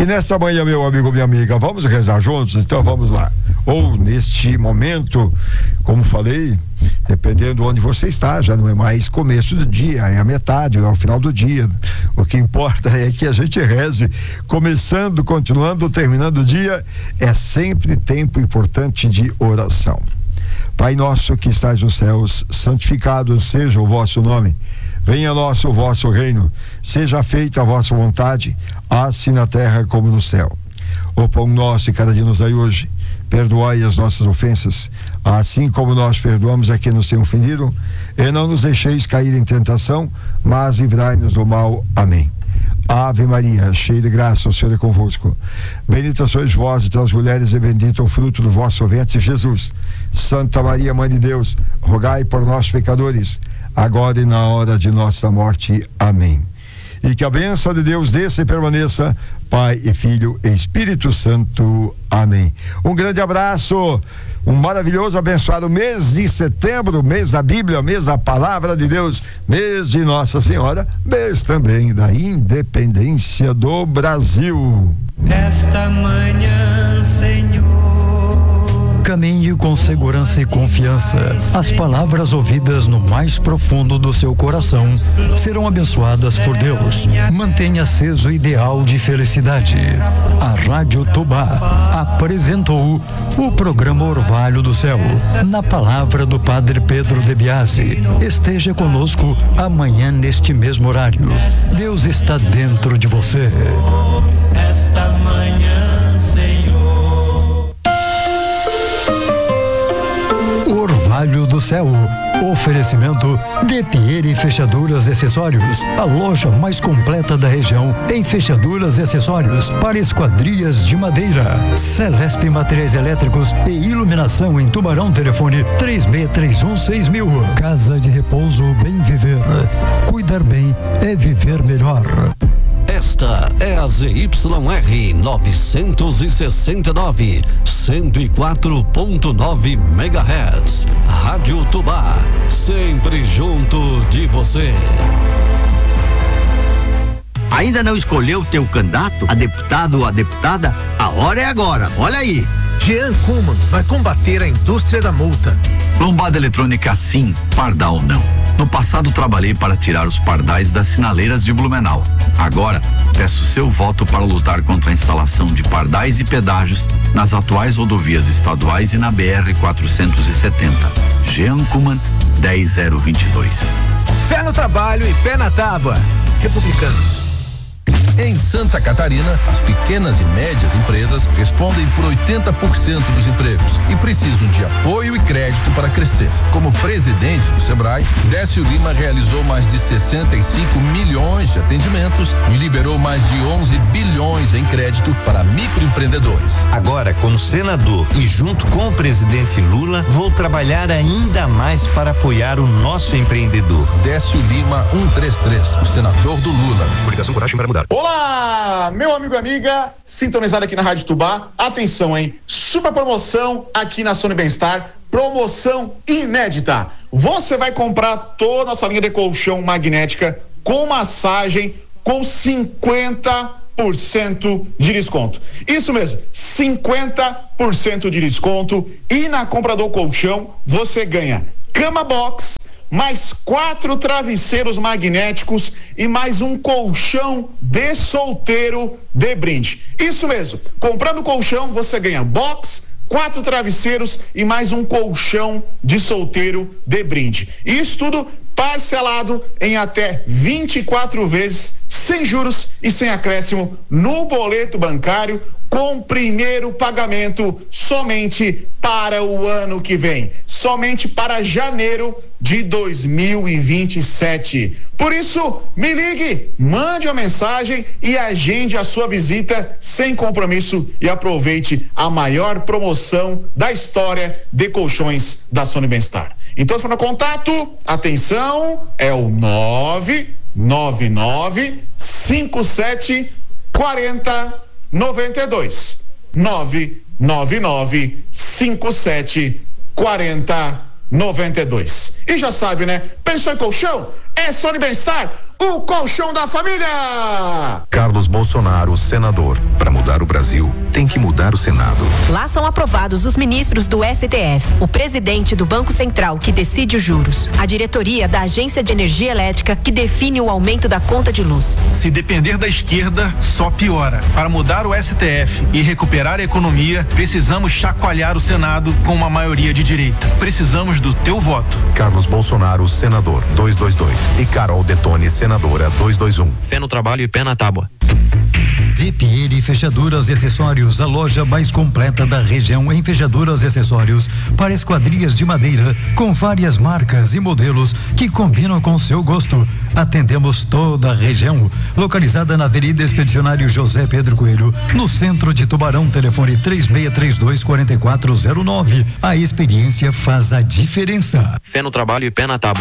E nesta manhã, meu amigo, minha amiga, vamos rezar juntos? Então vamos lá. Ou neste momento, como falei, dependendo onde você está, já não é mais começo do dia, é a metade, é o final do dia. O que importa é que a gente reze, começando, continuando, terminando o dia, é sempre tempo importante de oração. Pai nosso que estais nos céus, santificado seja o vosso nome. Venha a nós o vosso reino, seja feita a vossa vontade, assim na terra como no céu. O pão nosso de cada dia nos dai hoje, perdoai as nossas ofensas, assim como nós perdoamos a quem nos tem ofendido, e não nos deixeis cair em tentação, mas livrai-nos do mal. Amém. Ave Maria, cheia de graça, o Senhor é convosco. Bendita sois vós entre as mulheres e bendito o fruto do vosso ventre, Jesus. Santa Maria, Mãe de Deus, rogai por nós pecadores, agora e na hora de nossa morte. Amém. E que a bênção de Deus desça e permaneça, Pai e Filho e Espírito Santo. Amém. Um grande abraço, um maravilhoso, abençoado mês de setembro, mês da Bíblia, mês da Palavra de Deus, mês de Nossa Senhora, mês também da independência do Brasil. Esta manhã, Senhor, caminhe com segurança e confiança. As palavras ouvidas no mais profundo do seu coração serão abençoadas por Deus. Mantenha aceso o ideal de felicidade. A Rádio Tubá apresentou o programa Orvalho do Céu, na palavra do Padre Pedro de Biasi. Esteja conosco amanhã neste mesmo horário. Deus está dentro de você. esta manhã, Senhor. Orvalho do Céu. Oferecimento De Pieri Fechaduras e Acessórios, a loja mais completa da região em fechaduras e acessórios para esquadrias de madeira. Celesp Materiais Elétricos e Iluminação em Tubarão. Telefone 36316000. Casa de Repouso Bem Viver. Cuidar bem é viver melhor. Esta é a ZYR 969, 104.9 MHz. Rádio Tubá, sempre junto de você. Ainda não escolheu teu candidato a deputado ou a deputada? A hora é agora, olha aí. Jean Kuhlmann vai combater a indústria da multa. Lombada eletrônica sim, pardal não. No passado trabalhei para tirar os pardais das sinaleiras de Blumenau. Agora peço seu voto para lutar contra a instalação de pardais e pedágios nas atuais rodovias estaduais e na BR-470. Jean Kuhlmann, 10022. Pé no trabalho e pé na tábua. Republicanos. Em Santa Catarina, as pequenas e médias empresas respondem por 80% dos empregos e precisam de apoio e crédito para crescer. Como presidente do Sebrae, Décio Lima realizou mais de 65 milhões de atendimentos e liberou mais de 11 bilhões em crédito para microempreendedores. Agora, como senador e junto com o presidente Lula, vou trabalhar ainda mais para apoiar o nosso empreendedor. Décio Lima 133, o senador do Lula. Coligação Coragem para Mudar. Olá, meu amigo e amiga, sintonizado aqui na Rádio Tubá. Atenção, hein? Super promoção aqui na Sony Bem-Estar, promoção inédita. Você vai comprar toda a nossa linha de colchão magnética com massagem com 50% de desconto. Isso mesmo, 50% de desconto. E na compra do colchão você ganha cama box, mais 4 travesseiros magnéticos e mais um colchão de solteiro de brinde. Isso mesmo, comprando o colchão você ganha box, 4 travesseiros e mais um colchão de solteiro de brinde. Isso tudo parcelado em até 24 vezes, sem juros e sem acréscimo no boleto bancário, com primeiro pagamento somente para o ano que vem, somente para janeiro de 2027. Por isso, me ligue, mande uma mensagem e agende a sua visita sem compromisso e aproveite a maior promoção da história de colchões da Sony Bem-Estar. Então, se for no contato, atenção, é o 999 57 40 92. 999 57 40 92. E já sabe, né? Pensou em colchão? É Sony Bem-Estar. o colchão da família. Carlos Bolsonaro, senador. Para mudar o Brasil, tem que mudar o Senado. Lá são aprovados os ministros do STF, o presidente do Banco Central, que decide os juros, a diretoria da Agência de Energia Elétrica, que define o aumento da conta de luz. Se depender da esquerda, só piora. Para mudar o STF e recuperar a economia, precisamos chacoalhar o Senado com uma maioria de direita. Precisamos do teu voto. Carlos Bolsonaro, senador, 222. E Carol Detone, senadora, 221. Fé no trabalho e pé na tábua. DPL Fechaduras e Acessórios, a loja mais completa da região em fechaduras e acessórios para esquadrias de madeira, com várias marcas e modelos que combinam com seu gosto. Atendemos toda a região, localizada na Avenida Expedicionário José Pedro Coelho, no centro de Tubarão, telefone 3632-4409. A experiência faz a diferença. Fé no trabalho e pé na tábua.